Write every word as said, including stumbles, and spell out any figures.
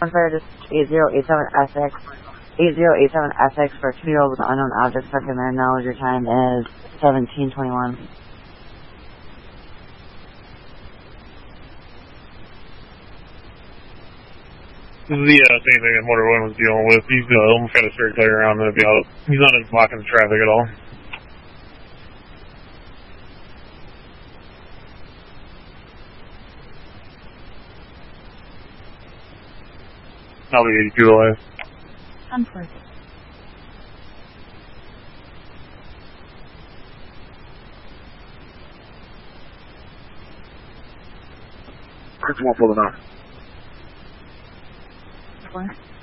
Fire just eight zero eight seven S X. eight zero eight seven S X for a two-year-old with an unknown object stuck in there. Now your time is seventeen twenty-one. This is the uh, same thing that Motor One was dealing with. He's uh, almost got a straight play around and be out. He's not blocking the traffic at all. I'll be eighty-two alive. Unfortunate. Chris one pulling out. Four.